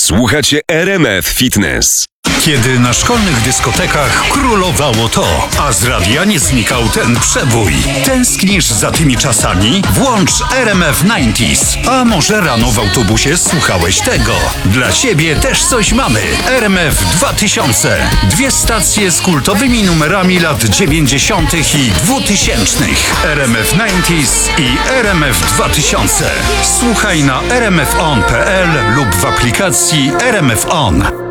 Słuchacie RMF Fitness. Kiedy na szkolnych dyskotekach królowało to, a z radia nie znikał ten przebój. Tęsknisz za tymi czasami? Włącz RMF 90s. A może rano w autobusie słuchałeś tego? Dla ciebie też coś mamy. RMF 2000. Dwie stacje z kultowymi numerami lat 90. i 2000. RMF 90s i RMF 2000. Słuchaj na rmfon.pl lub w aplikacji RMF On.